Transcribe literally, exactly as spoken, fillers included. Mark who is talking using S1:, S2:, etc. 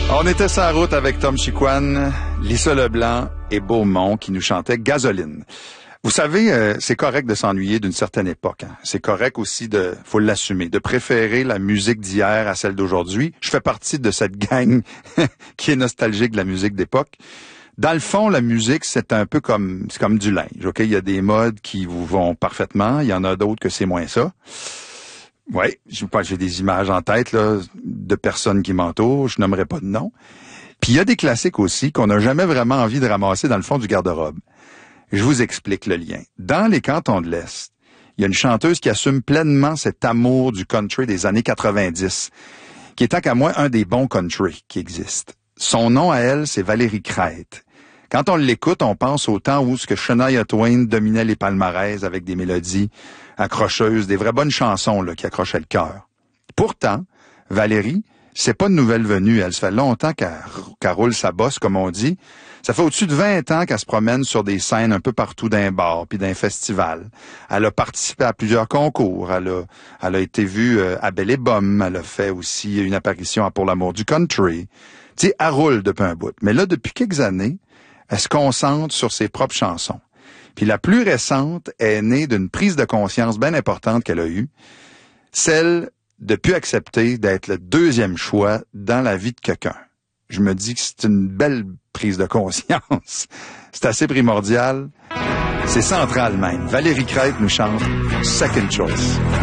S1: On était sur la route avec Tom Chiquan, Lisa Leblanc et Beaumont qui nous chantaient Gasoline. Vous savez, euh, c'est correct de s'ennuyer d'une certaine époque. Hein. C'est correct aussi de, faut l'assumer, de préférer la musique d'hier à celle d'aujourd'hui. Je fais partie de cette gang qui est nostalgique de la musique d'époque. Dans le fond, la musique, c'est un peu comme, c'est comme du linge. Ok, il y a des modes qui vous vont parfaitement, il y en a d'autres que c'est moins ça. Oui, je pense j'ai des images en tête là de personnes qui m'entourent, je nommerai pas de nom. Puis il y a des classiques aussi qu'on n'a jamais vraiment envie de ramasser dans le fond du garde-robe. Je vous explique le lien. Dans les cantons de l'Est, il y a une chanteuse qui assume pleinement cet amour du country des années quatre-vingt-dix, qui est tant qu'à moi un des bons country qui existent. Son nom à elle, c'est Valérie Crête. Quand on l'écoute, on pense au temps où ce que Shania Twain dominait les palmarès avec des mélodies accrocheuses, des vraies bonnes chansons là, qui accrochaient le cœur. Pourtant, Valérie, c'est pas une nouvelle venue. Elle se fait longtemps qu'elle, qu'elle roule sa bosse, comme on dit. Ça fait au-dessus de vingt ans qu'elle se promène sur des scènes un peu partout d'un bar puis d'un festival. Elle a participé à plusieurs concours. Elle a, elle a été vue à Belle et Bomme. Elle a fait aussi une apparition à Pour l'amour du country. Tu sais, elle roule depuis un bout. Mais là, depuis quelques années, elle se concentre sur ses propres chansons. Puis la plus récente est née d'une prise de conscience bien importante qu'elle a eue, celle de plus accepter d'être le deuxième choix dans la vie de quelqu'un. Je me dis que c'est une belle prise de conscience. C'est assez primordial. C'est central même. Valérie Crête nous chante Second Choice.